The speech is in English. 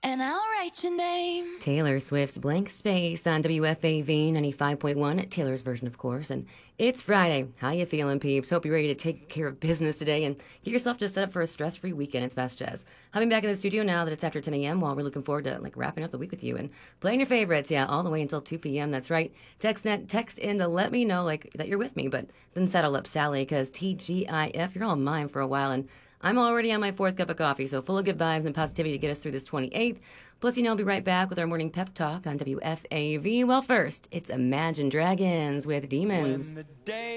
and I'll write your name. Taylor Swift's Blank Space on WFAV 95.1, Taylor's version, of course. And it's Friday. How you feeling, peeps? Hope you're ready to take care of business today and get yourself just set up for a stress-free weekend. It's Best Jazz. I'll be back in the studio now that it's after 10 a.m. while we're looking forward to wrapping up the week with you and playing your favorites, all the way until 2 p.m. That's right. Text in to let me know that you're with me, but then settle up, Sally, because TGIF, you're all mine for a while, and I'm already on my fourth cup of coffee, so full of good vibes and positivity to get us through this 28th. Plus, I'll be right back with our morning pep talk on WFAV. Well, first, it's Imagine Dragons with Demons.